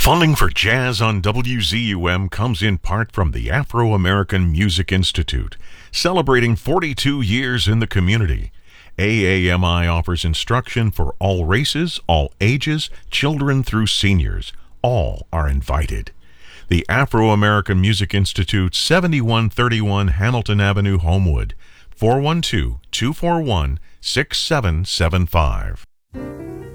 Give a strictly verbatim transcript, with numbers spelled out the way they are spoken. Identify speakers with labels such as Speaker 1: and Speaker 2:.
Speaker 1: Funding for Jazz on W Z U M comes in part from the Afro-American Music Institute, celebrating forty-two years in the community. A A M I offers instruction for all races, all ages, children through seniors. All are invited. The Afro-American Music Institute, seventy-one thirty-one Hamilton Avenue, Homewood, four one two, two four one, six seven seven five.